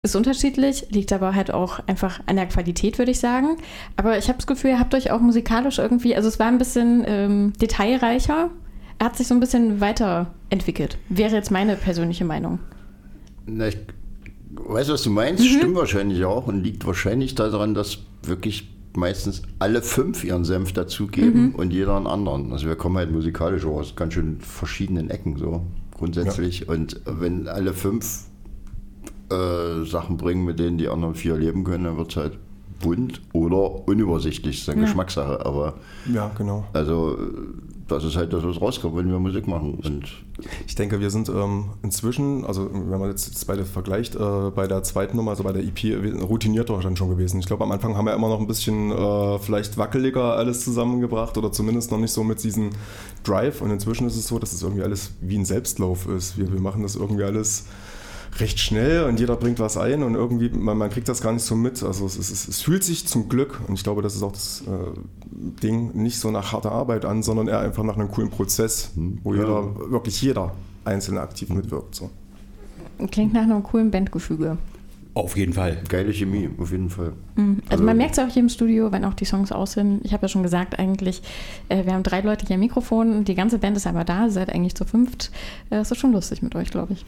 ist unterschiedlich, liegt aber halt auch einfach an der Qualität, würde ich sagen. Aber ich habe das Gefühl, ihr habt euch auch musikalisch irgendwie, also es war ein bisschen detailreicher. Er hat sich so ein bisschen weiterentwickelt. Wäre jetzt meine persönliche Meinung. Na, ich weiß, was du meinst, stimmt wahrscheinlich auch und liegt wahrscheinlich daran, dass wirklich meistens alle 5 ihren Senf dazugeben und jeder einen anderen. Also wir kommen halt musikalisch auch aus ganz schön verschiedenen Ecken so grundsätzlich. Ja. Und wenn alle 5 Sachen bringen, mit denen die anderen 4 leben können, dann wird es halt bunt oder unübersichtlich. Das ist eine Geschmackssache. Aber ja, genau. Also das ist halt das, was rauskommt, wenn wir Musik machen. Und ich denke, wir sind inzwischen, also wenn man jetzt beide vergleicht, bei der zweiten Nummer, also bei der EP, routinierter dann schon gewesen. Ich glaube, am Anfang haben wir immer noch ein bisschen vielleicht wackeliger alles zusammengebracht oder zumindest noch nicht so mit diesem Drive. Und inzwischen ist es so, dass es irgendwie alles wie ein Selbstlauf ist. Wir machen das irgendwie alles recht schnell und jeder bringt was ein und irgendwie, man kriegt das gar nicht so mit. Also es fühlt sich zum Glück, und ich glaube, das ist auch das Ding, nicht so nach harter Arbeit an, sondern eher einfach nach einem coolen Prozess, wo wirklich jeder Einzelne aktiv mitwirkt. So. Klingt nach einem coolen Bandgefüge. Auf jeden Fall. Geile Chemie, auf jeden Fall. Also man merkt es auch hier im Studio, wenn auch die Songs aus sind. Ich habe ja schon gesagt, eigentlich, wir haben 3 Leute hier am Mikrofon, die ganze Band ist aber da, ihr seid eigentlich zu 5. Es ist schon lustig mit euch, glaube ich.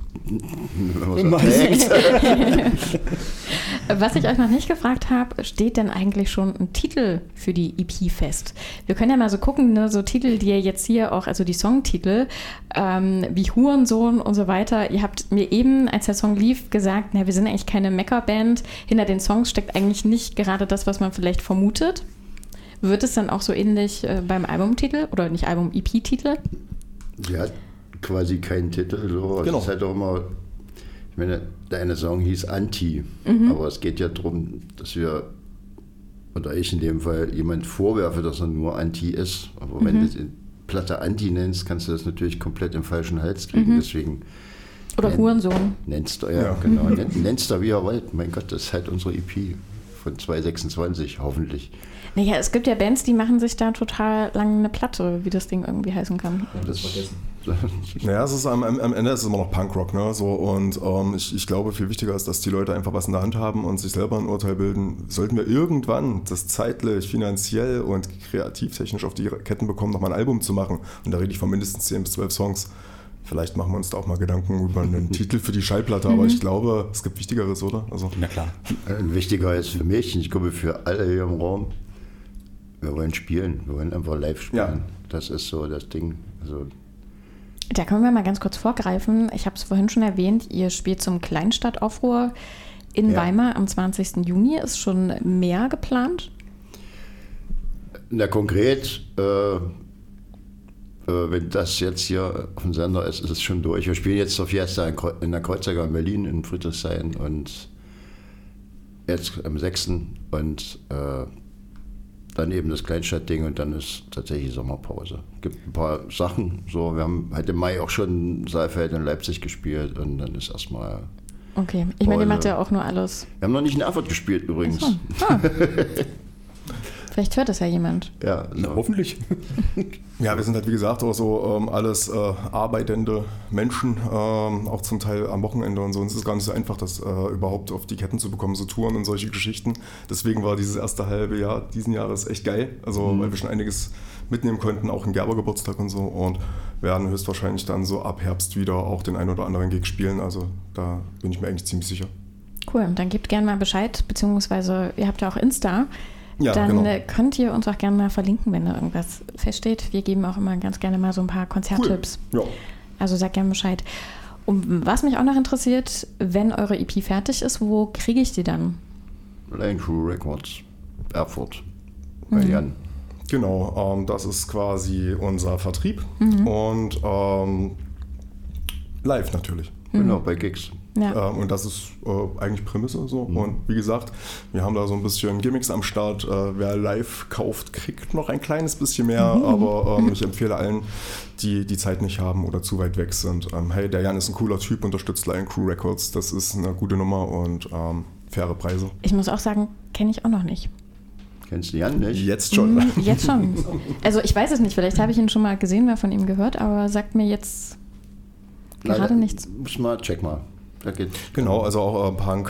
Was ich euch noch nicht gefragt habe, steht denn eigentlich schon ein Titel für die EP fest? Wir können ja mal so gucken, ne, so Titel, die ihr jetzt hier auch, also die Songtitel, wie Hurensohn und so weiter. Ihr habt mir eben, als der Song lief, gesagt, na, wir sind eigentlich keine Mecker-Band. Hinter den Songs steckt eigentlich nicht gerade das, was man vielleicht vermutet. Wird es dann auch so ähnlich beim Albumtitel oder nicht Album, EP-Titel? Ja, quasi keinen Titel. So. Genau. Es ist halt auch immer, ich meine, der eine Song hieß Anti, aber es geht ja darum, dass wir, oder ich in dem Fall, jemand vorwerfe, dass er nur Anti ist. Aber wenn du die Platte Anti nennst, kannst du das natürlich komplett im falschen Hals kriegen. Deswegen oder Hurensohn. Nennst du, genau. Nennst du, wie ihr wollt. Mein Gott, das ist halt unsere EP von 2026, hoffentlich. Naja, es gibt ja Bands, die machen sich da total lang eine Platte, wie das Ding irgendwie heißen kann. Das vergessen. Naja, es ist am Ende ist es immer noch Punkrock, ne? So, und ich glaube, viel wichtiger ist, dass die Leute einfach was in der Hand haben und sich selber ein Urteil bilden. Sollten wir irgendwann das zeitlich, finanziell und kreativtechnisch auf die Ketten bekommen, nochmal ein Album zu machen, und da rede ich von mindestens 10 bis 12 Songs, vielleicht machen wir uns da auch mal Gedanken über einen Titel für die Schallplatte, aber ich glaube, es gibt Wichtigeres, oder? Also, na klar. Wichtiger ist für mich, ich glaube für alle hier im Raum, wir wollen spielen, wir wollen einfach live spielen. Ja. Das ist so das Ding. Also, da können wir mal ganz kurz vorgreifen. Ich habe es vorhin schon erwähnt, ihr spielt zum Kleinstadtaufruhr in Weimar am 20. Juni. Ist schon mehr geplant? Na konkret, wenn das jetzt hier auf dem Sender ist, ist es schon durch. Wir spielen jetzt zur Fiesta in der Kreuzberger in Berlin, in Friedrichshain und jetzt am 6. und dann eben das Kleinstadtding und dann ist tatsächlich Sommerpause. Es gibt ein paar Sachen, so, wir haben halt im Mai auch schon Saalfeld in Leipzig gespielt und dann ist erstmal. Okay, ich meine, ihr macht ja auch nur alles. Wir haben noch nicht in Erfurt gespielt übrigens. Vielleicht hört das ja jemand. Ja, na, hoffentlich. Ja, wir sind halt wie gesagt auch so alles arbeitende Menschen, auch zum Teil am Wochenende und so. Und es ist gar nicht so einfach, das überhaupt auf die Ketten zu bekommen, so Touren und solche Geschichten. Deswegen war dieses erste halbe Jahr diesen Jahres echt geil. Also weil wir schon einiges mitnehmen konnten, auch einen Gerber-Geburtstag und so. Und werden höchstwahrscheinlich dann so ab Herbst wieder auch den einen oder anderen Gig spielen. Also da bin ich mir eigentlich ziemlich sicher. Cool, dann gebt gerne mal Bescheid, beziehungsweise ihr habt ja auch Insta. Ja, dann genau. Könnt ihr uns auch gerne mal verlinken, wenn da irgendwas feststeht. Wir geben auch immer ganz gerne mal so ein paar Konzerttipps. Cool. Ja. Also sagt gerne Bescheid. Und was mich auch noch interessiert, wenn eure EP fertig ist, wo kriege ich die dann? Lion Crew Records, Erfurt, bei Jan. Genau, das ist quasi unser Vertrieb und live natürlich. Genau, bei Gigs. Ja. Und das ist eigentlich Prämisse so. Und wie gesagt, wir haben da so ein bisschen Gimmicks am Start. Wer live kauft, kriegt noch ein kleines bisschen mehr. Aber ich empfehle allen, die die Zeit nicht haben oder zu weit weg sind. Hey, der Jan ist ein cooler Typ, unterstützt Lion Crew Records. Das ist eine gute Nummer und faire Preise. Ich muss auch sagen, kenne ich auch noch nicht. Kennst du Jan nicht? Jetzt schon. Jetzt schon. Also ich weiß es nicht, vielleicht habe ich ihn schon mal gesehen, mal von ihm gehört, aber sagt mir jetzt gerade nichts. Check mal. Da geht Genau, also auch Punk,